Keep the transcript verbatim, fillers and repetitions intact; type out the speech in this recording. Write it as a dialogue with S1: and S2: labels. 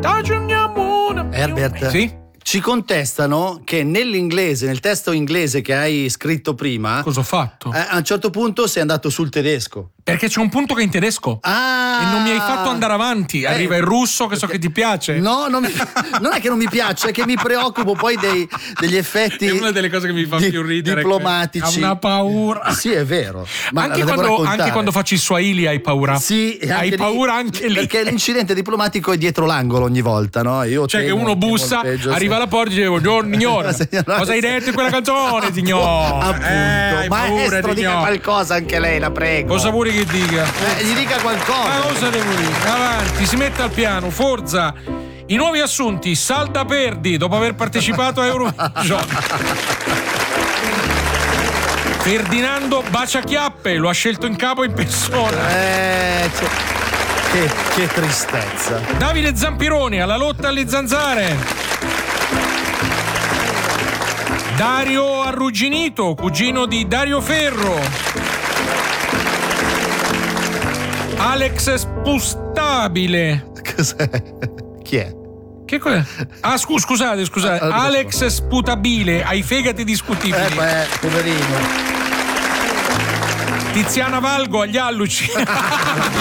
S1: Herbert,
S2: sì?
S1: Ci contestano che nell'inglese, nel testo inglese che hai scritto prima,
S2: cosa ho fatto?
S1: Eh, a un certo punto sei andato sul tedesco.
S2: Perché c'è un punto che è in tedesco.
S1: Ah,
S2: e non mi hai fatto andare avanti. Arriva
S1: eh,
S2: il russo, che so che ti piace.
S1: No, non, mi, non è che non mi piace, è che mi preoccupo poi dei, degli effetti.
S2: È una delle cose che mi fa
S1: di,
S2: più ridere.
S1: Diplomatici.
S2: Ha una paura.
S1: Sì, è vero. Ma
S2: anche, quando, anche quando faccio il Swahili hai paura.
S1: Sì,
S2: hai
S1: anche
S2: paura
S1: lì,
S2: anche lì.
S1: Perché l'incidente diplomatico è dietro l'angolo ogni volta, no? Io
S2: cioè che uno bussa, peggio, arriva sì. alla porta e dice buongiorno signora. Cosa hai detto in quella canzone, signor?
S1: Appunto.
S2: Eh,
S1: Maestro,
S2: paura,
S1: dica qualcosa anche lei, la prego.
S2: Cosa vuole che dica?
S1: Eh, gli dica qualcosa.
S2: Ma cosa devo dire? Avanti, si mette al piano, Forza. I nuovi assunti, Salda Perdi, dopo aver partecipato a Eurovision. Ferdinando Baciachiappe, lo ha scelto in capo in persona.
S1: Eh, cioè, che, che tristezza.
S2: Davide Zampironi, alla lotta alle zanzare. Dario Arrugginito, cugino di Dario Ferro. Alex Spustabile.
S1: Cos'è? Chi è?
S2: Che cos'è? Ah, scu- scusate, scusate.
S1: Ah,
S2: Alex Sputabile, ai fegati discutibili.
S1: Eh beh, poverino.
S2: Tiziana Valgo agli alluci.